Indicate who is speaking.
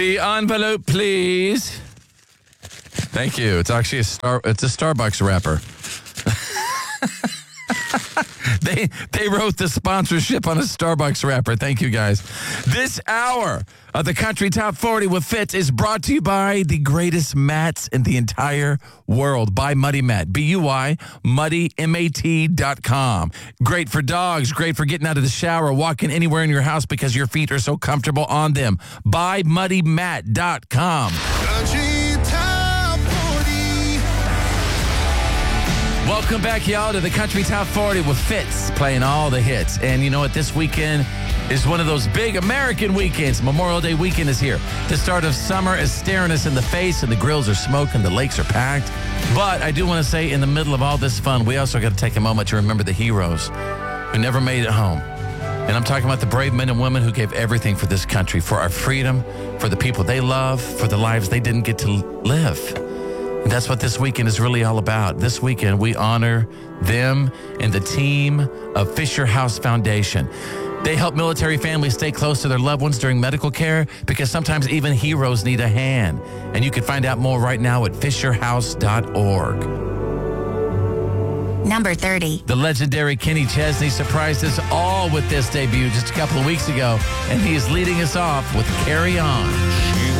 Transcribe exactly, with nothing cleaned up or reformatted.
Speaker 1: The envelope, please. Thank you. It's actually a star. It's a Starbucks wrapper. They they wrote the sponsorship on a Starbucks wrapper. Thank you, guys. This hour of the Country Top forty with Fitz is brought to you by the greatest mats in the entire world. Buy Muddy Mat. B U Y, muddy, M A T dot com. Great for dogs. Great for getting out of the shower, walking anywhere in your house because your feet are so comfortable on them. Buy muddy mat dot com. Welcome back, y'all, to the Country Top forty with Fitz, playing all the hits. And you know what? This weekend is one of those big American weekends. Memorial Day weekend is here. The start of summer is staring us in the face, and the grills are smoking, the lakes are packed. But I do want to say, in the middle of all this fun, we also got to take a moment to remember the heroes who never made it home. And I'm talking about the brave men and women who gave everything for this country, for our freedom, for the people they love, for the lives they didn't get to live. And that's what this weekend is really all about. This weekend, we honor them and the team of Fisher House Foundation. They help military families stay close to their loved ones during medical care because sometimes even heroes need a hand. And you can find out more right now at fisher house dot org.
Speaker 2: Number thirty.
Speaker 1: The legendary Kenny Chesney surprised us all with this debut just a couple of weeks ago, and he is leading us off with Carry On.